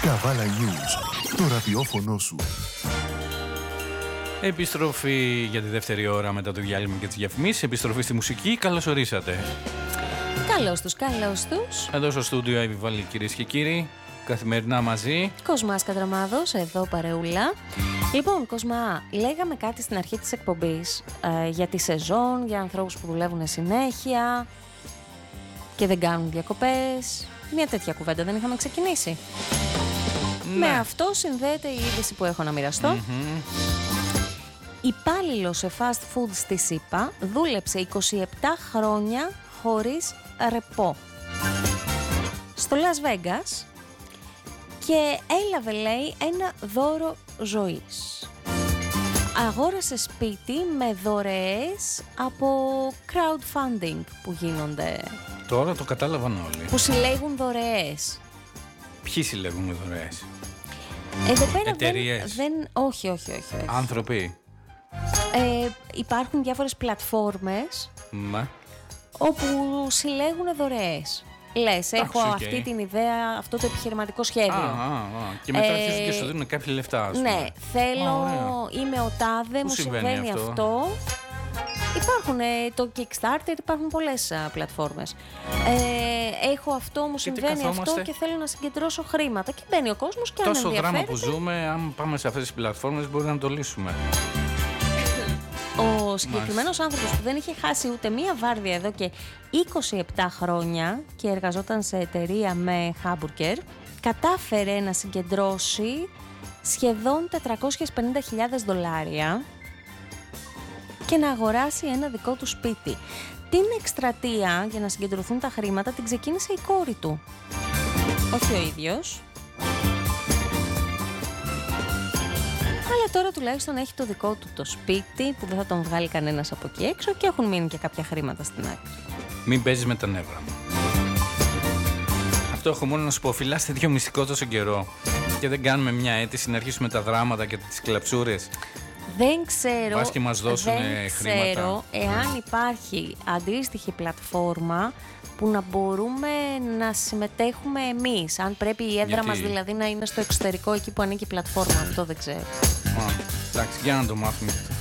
Καβάλα News, το ραδιόφωνο σου. Επιστροφή για τη δεύτερη ώρα μετά το διάλειμμα και τις διαφημίσεις. Επιστροφή στη μουσική. Καλώς ορίσατε. Καλώς τους, καλώς τους. Εδώ στο στούντιο Εύη, κυρίες και κύριοι. Καθημερινά μαζί. Κοσμάς Κατραμάδος, εδώ παρεούλα. Λοιπόν, Κοσμά, λέγαμε κάτι στην αρχή της εκπομπής για τη σεζόν, για ανθρώπους που δουλεύουν συνέχεια και δεν κάνουν διακοπές. Μια τέτοια κουβέντα δεν είχαμε ξεκινήσει? Ναι. Με αυτό συνδέεται η είδηση που έχω να μοιραστώ. Υπάλληλος σε fast food στη ΣΥΠΑ δούλεψε 27 χρόνια χωρίς ρεπό στο Las Vegas και έλαβε, λέει, ένα δώρο ζωής. Αγόρασε σπίτι με δωρεές από crowdfunding που γίνονται. Τώρα το κατάλαβαν όλοι. Που συλλέγουν δωρεές. Ποιοι συλλέγουν δωρεές? Εδώ πέρα εταιρείες? Όχι. Άνθρωποι? Υπάρχουν διάφορες πλατφόρμες όπου συλλέγουν δωρεές. Λες, έχω αυτή την ιδέα, αυτό το επιχειρηματικό σχέδιο. Και μετά αρχίζουν και σου δίνουν κάποια λεφτά, ας πούμε. Ναι, θέλω, είμαι ο τάδε, μου συμβαίνει αυτό. Υπάρχουν το Kickstarter, υπάρχουν πολλές πλατφόρμες. Έχω αυτό, μου συμβαίνει αυτό και θέλω να συγκεντρώσω χρήματα. Και μπαίνει ο κόσμος και αν ενδιαφέρεται. Τόσο δράμα που ζούμε, αν πάμε σε αυτές τις πλατφόρμες μπορεί να το λύσουμε. Ο συγκεκριμένος άνθρωπος που δεν είχε χάσει ούτε μία βάρδια εδώ και 27 χρόνια και εργαζόταν σε εταιρεία με χάμπουργκερ, κατάφερε να συγκεντρώσει σχεδόν $450,000 και να αγοράσει ένα δικό του σπίτι. Την εκστρατεία για να συγκεντρωθούν τα χρήματα την ξεκίνησε η κόρη του, όχι ο ίδιος. Αλλά τώρα τουλάχιστον έχει το δικό του το σπίτι που δεν θα τον βγάλει κανένας από εκεί έξω και έχουν μείνει και κάποια χρήματα στην άκρη. Μην παίζεις με τα νεύρα μου. Αυτό έχω μόνο να σου πω. Φυλάστε τέτοιο μυστικό τόσο καιρό και δεν κάνουμε μια αίτηση να αρχίσουμε τα δράματα και τις κλαψούρες. Δεν ξέρω, και μας δώσουν χρήματα. Εάν υπάρχει αντίστοιχη πλατφόρμα που να μπορούμε να συμμετέχουμε εμείς. Αν πρέπει η έδρα μας δηλαδή να είναι στο εξωτερικό εκεί που ανήκει η πλατφόρμα. Αυτό δεν ξέρω. Εντάξει, για να το μάθουμε.